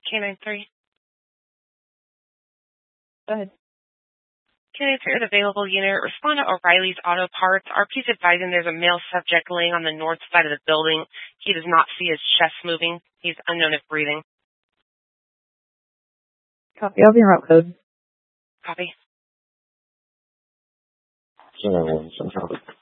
K93. Go ahead. K93 available unit. Respond to O'Reilly's Auto Parts. RP's advising there's a male subject laying on the north side of the building. He does not see his chest moving. He's unknown if breathing. Copy. I'll be route code. Copy. 现在我们身上